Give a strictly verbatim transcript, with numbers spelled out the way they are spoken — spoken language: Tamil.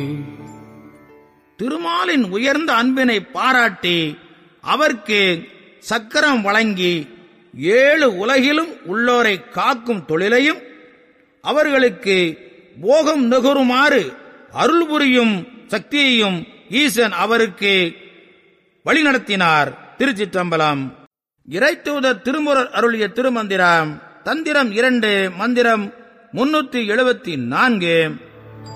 திருமாலின் உயர்ந்த அன்பினை பாராட்டி அவருக்கு சக்கரம் வழங்கி ஏழு உலகிலும் உள்ளோரை காக்கும் தொழிலையும் அவர்களுக்கு போகம் நுகருமாறு அருள் புரியும் சக்தியையும் ஈசன் அவருக்கு வழிநடத்தினார். திருச்சிற்றம்பலம். இறைத்தூதர் திருமுறர் அருளிய திருமந்திரம் தந்திரம் இரண்டு, மந்திரம் முன்னூற்றி எழுபத்தி நான்கு.